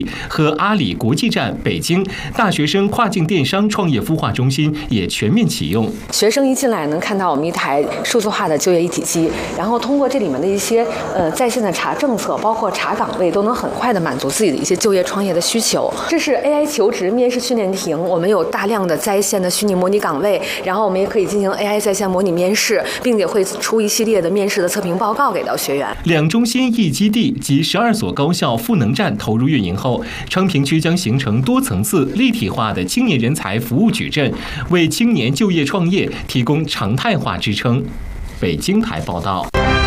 和阿里国际站北京大学生跨境电商创业孵化中心也全面启用。 学生一进来能看到我们一台数字化的就业一体机，然后通过这里面的一些在线的查政策，包括查岗位，都能很快的满足自己的一些就业创业的需求。这是 AI 求职面试训练亭，我们有大量的在线的虚拟模拟岗位，然后我们也可以进行 AI 在线模拟面试，并且会出一系列的面试的测评报告给到学员。 2中心一基地及12所高校赋能站投入运营后，昌平区将形成多层次、立体化的青年人才服务矩阵，为青年就业创业提供常态化支撑。北京台报道。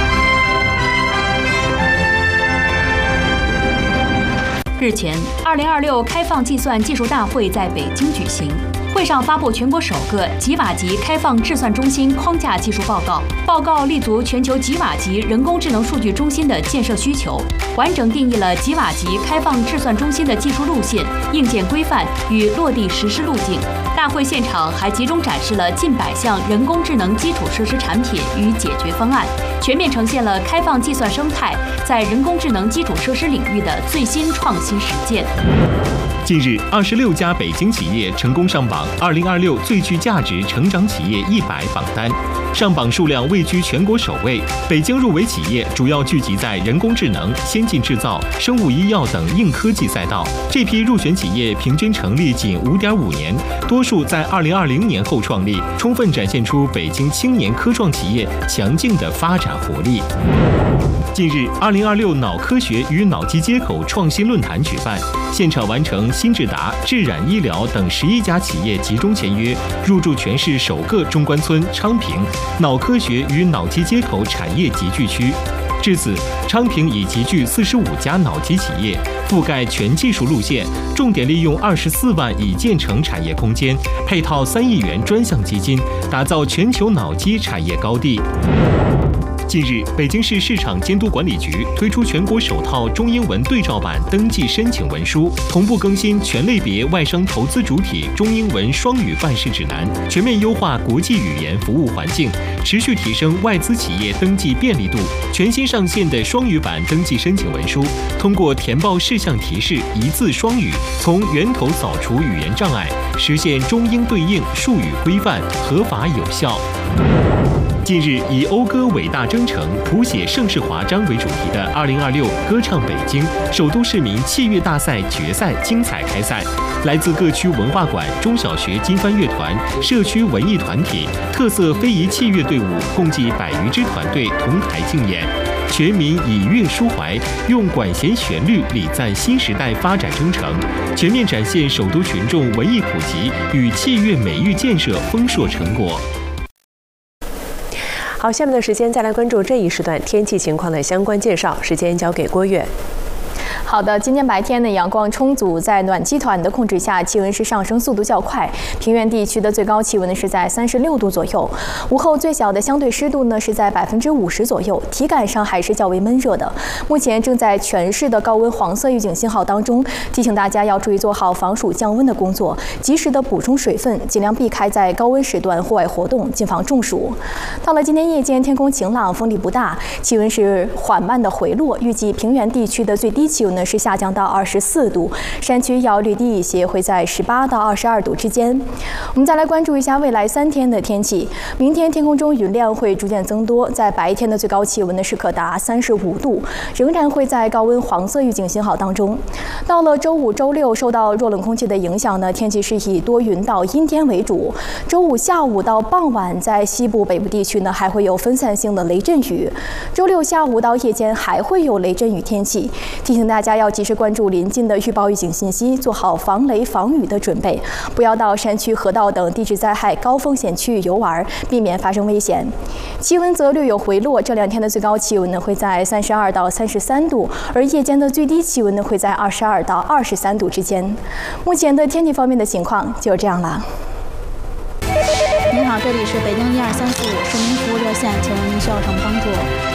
日前，2026开放计算技术大会在北京举行。会上发布全国首个吉瓦级开放制算中心框架技术报告，报告立足全球吉瓦级人工智能数据中心的建设需求，完整定义了吉瓦级开放制算中心的技术路线、硬件规范与落地实施路径。大会现场还集中展示了近100项人工智能基础设施产品与解决方案，全面呈现了开放计算生态在人工智能基础设施领域的最新创新实践。 近日，26家北京企业成功上榜2026最具价值成长企业100榜单，上榜数量位居全国首位。北京入围企业主要聚集在人工智能、先进制造、生物医药等硬科技赛道。这批入选企业平均成立仅5.5年，多数在2020年后创立，充分展现出北京青年科创企业强劲的发展活力。近日，2026脑科学与脑机接口创新论坛举办，现场完成新智达、智染医疗等11家企业集中签约，入驻全市首个中关村昌平脑科学与脑机接口产业集聚区。至此，昌平已集聚45家脑机企业，覆盖全技术路线，重点利用24万已建成产业空间，配套3亿元专项基金，打造全球脑机产业高地。近日，北京市市场监督管理局推出全国首套中英文对照版登记申请文书，同步更新全类别外商投资主体中英文双语办事指南，全面优化国际语言服务环境，持续提升外资企业登记便利度。全新上线的双语版登记申请文书，通过填报事项提示一字双语，从源头扫除语言障碍，实现中英对应、术语规范、合法有效。近日，以讴歌伟大征程、谱写盛世华章为主题的2026歌唱北京首都市民器乐大赛决赛精彩开赛，来自各区文化馆、中小学金帆乐团、社区文艺团体、特色非遗器乐队伍共计100余支团队同台竞演，全民以乐抒怀，用管弦旋律礼赞新时代发展征程，全面展现首都群众文艺普及与器乐美育建设丰硕成果。 好，下面的时间再来关注这一时段天气情况的相关介绍，时间交给郭月。 好的，今天白天呢，阳光充足，在暖气团的控制下，气温是上升速度较快。平原地区的最高气温呢是在36度左右，午后最小的相对湿度呢是在50%左右，体感上还是较为闷热的。目前正在全市的高温黄色预警信号当中，提醒大家要注意做好防暑降温的工作，及时的补充水分，尽量避开在高温时段户外活动，谨防中暑。到了今天夜间，天空晴朗，风力不大，气温是缓慢的回落，预计平原地区的最低气温呢是下降到24度，山区要略低一些，会在18到22度之间。我们再来关注一下未来3天的天气。明天天空中云量会逐渐增多，在白天的最高气温呢是可达35度，仍然会在高温黄色预警信号当中。到了周5、周6，受到弱冷空气的影响呢，天气是以多云到阴天为主。周5下午到傍晚，在西部、北部地区呢还会有分散性的雷阵雨。周6下午到夜间还会有雷阵雨天气，提醒大家要及时关注临近的预报预警信息，做好防雷防雨的准备，不要到山区、河道等地质灾害高风险区域游玩，避免发生危险。气温则略有回落，这2天的最高气温呢会在32到33度，而夜间的最低气温呢会在22到23度之间。目前的天气方面的情况就是这样了。 您好，这里是北京12345市民服务热线，请问您需要什么帮助？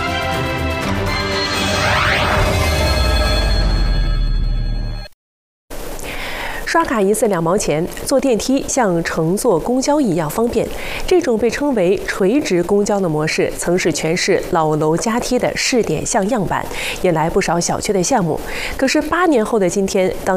刷卡1次2毛钱，坐电梯像乘坐公交一样方便。这种被称为垂直公交的模式，曾是全市老楼加梯的试点像样板，引来不少小区的羡慕。可是8年后的今天，当